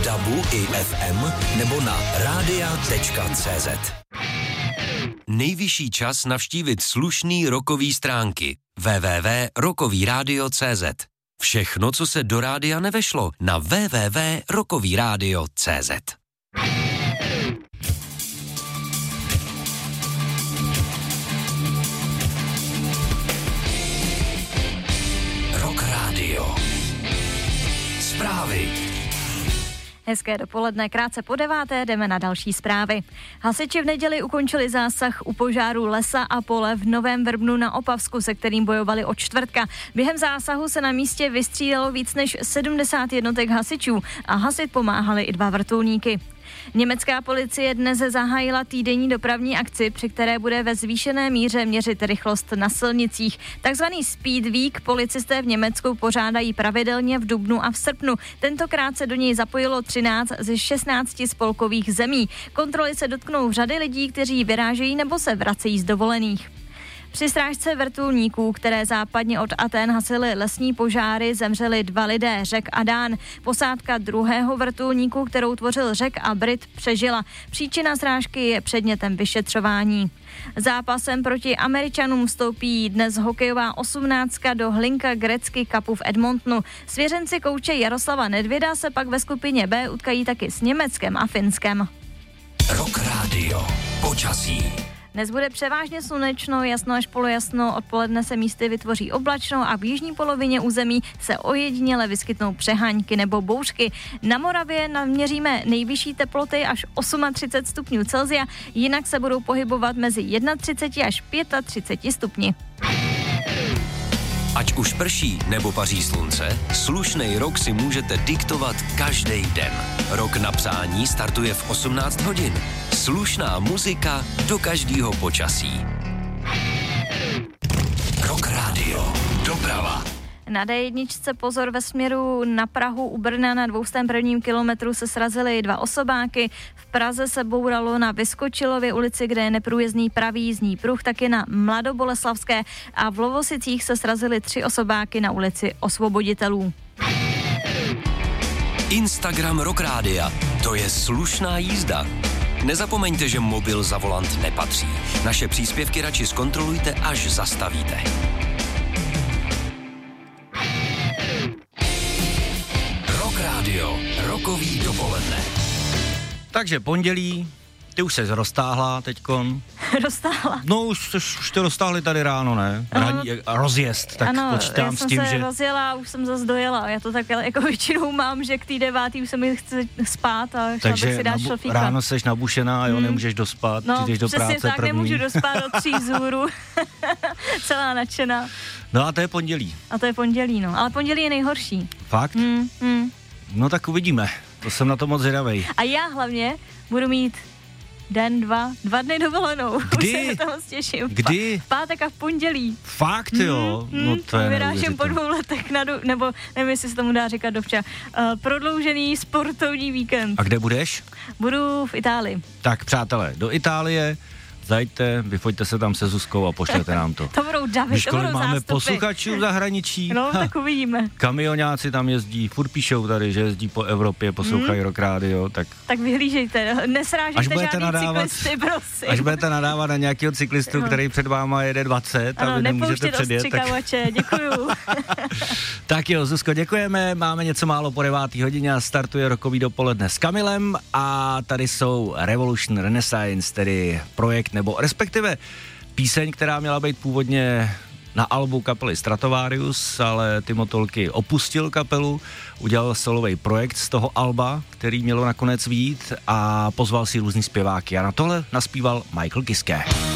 DABu i FM nebo na radia.cz. Nejvyšší čas navštívit slušný rockový stránky www.rockovyradio.cz. Všechno, co se do rádia nevešlo, na www.rockovyradio.cz. Rock Radio. Zprávy. Hezké dopoledne, krátce po 9:00 jdeme na další zprávy. Hasiči v neděli ukončili zásah u požáru lesa a pole v Novém Vrbnu na Opavsku, se kterým bojovali od čtvrtka. Během zásahu se na místě vystřídalo víc než 70 jednotek hasičů a hasit pomáhali i 2 vrtulníky. Německá policie dnes zahájila týdenní dopravní akci, při které bude ve zvýšené míře měřit rychlost na silnicích. Takzvaný Speed Week policisté v Německu pořádají pravidelně v dubnu a v srpnu. Tentokrát se do něj zapojilo 13 ze 16 spolkových zemí. Kontroly se dotknou řady lidí, kteří vyrážejí nebo se vracejí z dovolených. Při strážce vrtulníků, které západně od Athén hasily lesní požáry, zemřeli 2 lidé, Řek a Dán. Posádka druhého vrtulníku, kterou tvořil Řek a Brit, přežila. Příčina srážky je předmětem vyšetřování. Zápasem proti Američanům vstoupí dnes hokejová 18 do Hlinka Gretzky Cupu v Edmontonu. Svěřenci kouče Jaroslava Nedvěda se pak ve skupině B utkají taky s Německem a Finskem. Rock Radio. Počasí. Dnes bude převážně slunečno, jasno až polojasno, odpoledne se místy vytvoří oblačno a v jižní polovině území se ojediněle vyskytnou přeháňky nebo bouřky. Na Moravě naměříme nejvyšší teploty až 38 stupňů Celsia, jinak se budou pohybovat mezi 31 až 35 stupni. Ať už prší nebo paří slunce, slušnej rok si můžete diktovat každý den. Rok na přání startuje v 18 hodin. Slušná muzika do každého počasí. Rock Radio. Doprava. Na D1 pozor ve směru na Prahu u Brna na 201. kilometru se srazily 2 osobáky. V Praze se bouralo na Vyskočilově ulici, kde je neprůjezdný pravý jízdní pruh, taky na Mladoboleslavské a v Lovosicích se srazily 3 osobáky na ulici Osvoboditelů. Instagram Rock Rádia. To je slušná jízda. Nezapomeňte, že mobil za volant nepatří. Naše příspěvky radši zkontrolujte, až zastavíte. Rock Radio. Rockový dopoledne. Takže pondělí, ty už ses roztáhla teďkon. Roztáhla? No už to roztáhli tady ráno, ne? Rozjezd, tak ano, počítám s tím, že... Ano, já jsem se rozjela a už jsem zase dojela. Já to tak jako většinou mám, že k té 9. už se mi chce spát a šla bych si dát šlofíka. Ráno seš nabušená, jo, nemůžeš dospat, jdeš do práce tak, první. nemůžu dospat do 3 zůru. Celá nadšená. No a to je pondělí. No. Ale pondělí je nejhorší. Fakt? No tak uvidíme. To jsem na to moc zvědavej. A já hlavně budu mít 2 dny dovolenou. Kdy? Už se na to moc těším. Kdy? V pátek a v pondělí. Fakt jo? No to je vyrážím po 2 letech nebo nevím, jestli se tomu dá říkat dovča. Prodloužený sportovní víkend. A kde budeš? Budu v Itálii. Tak přátelé, do Itálie zajďte, vyfoďte se tam se Zuzkou a pošlete nám to. To budou davy, to budou máme zástupy. Posluchačů v zahraničí. No, tak uvidíme. Kamionáci tam jezdí, furt píšou tady, že jezdí po Evropě, poslouchají Rock Radio, tak... Tak vyhlížejte, nesrážejte žádný cyklisty, prosím. Až budete nadávat na nějakého cyklistu, který před váma jede 20 a vy nemůžete předjet. Tak... děkuju. Tak jo, Zuzko, děkujeme, máme něco málo po 9. hodině a startuje Rockový dopoledne s Kamilem a tady jsou Revolution Renaissance, tedy projekt nebo respektive píseň, která měla být původně na albu kapely Stratovarius, ale Ty Motolky opustil kapelu, udělal solový projekt z toho alba, který mělo nakonec vyjít a pozval si různý zpěváky a na tohle naspíval Michael Kiske.